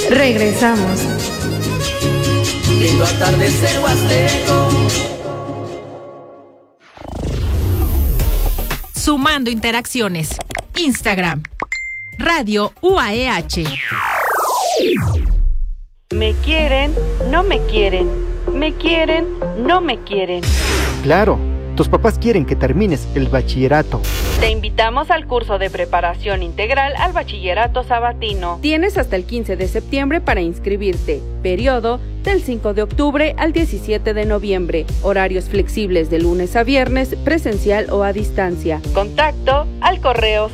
Regresamos. Lindo atardecer huasteco. Sumando interacciones. Instagram. Radio UAEH. Me quieren, no me quieren. Me quieren, no me quieren. Claro, tus papás quieren que termines el bachillerato. Te invitamos al curso de preparación integral al bachillerato sabatino. Tienes hasta el 15 de septiembre para inscribirte. Periodo del 5 de octubre al 17 de noviembre. Horarios flexibles de lunes a viernes, presencial o a distancia. Contacto al correo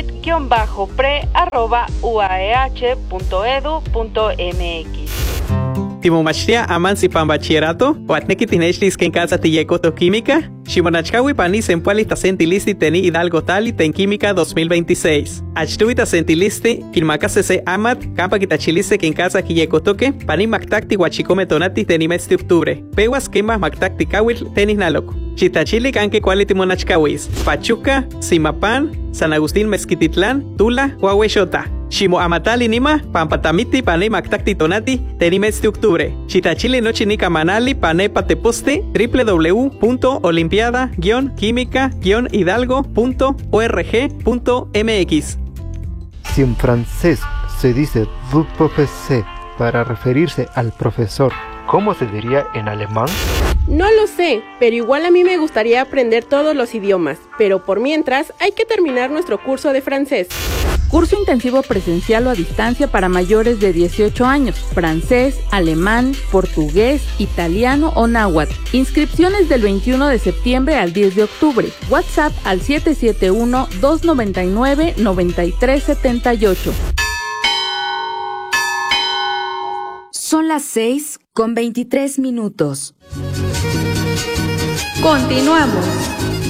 cesid-pre@uaeh.edu.mx. Timomachtia amansi pan bachillerato, oatneki tinechlis ken casa tiyekoto química, shimonachkawi pani sempuali tasentilisti teni Hidalgo Tali ten química 2026. Achtuwi tasentilisti, kilmakasese amat, kampa kitachiliste ken casa kiyekotoke, pani maktakti huachikome tonati teni mes de octubre. Pewas kema maktakti kawil tenis nalok. Chitachili kanke kuali timonachkawis, Pachuca, Simapan, San Agustín Mezquititlán, Tula, Huahuexota. Shimo amatali nima, pampatamiti pane maktakti tonati, tenimes de octubre. Chitachili nochi nika manali pane pateposte, www.olimpiada-hidalgo.org.mx. Si en francés se dice vous professeur para referirse al profesor, ¿cómo se diría en alemán? No lo sé, pero igual a mí me gustaría aprender todos los idiomas. Pero por mientras, hay que terminar nuestro curso de francés. Curso intensivo presencial o a distancia para mayores de 18 años. Francés, alemán, portugués, italiano o náhuatl. Inscripciones del 21 de septiembre al 10 de octubre. WhatsApp al 771-299-9378. Son las 6:23. Continuamos.